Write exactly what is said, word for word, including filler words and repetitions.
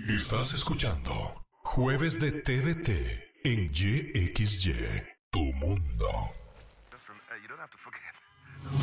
Estás escuchando Jueves de T V T en Y X Y, tu mundo.